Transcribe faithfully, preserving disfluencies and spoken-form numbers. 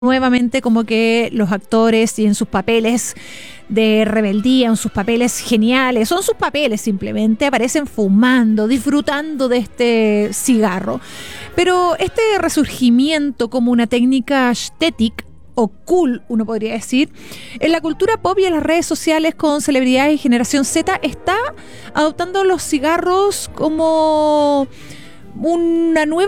nuevamente como que los actores y en sus papeles de rebeldía, en sus papeles geniales, son sus papeles simplemente, aparecen fumando, disfrutando de este cigarro. Pero este resurgimiento como una técnica estética o cool, uno podría decir, en la cultura pop y en las redes sociales con celebridades y generación Z está adoptando los cigarros como una nueva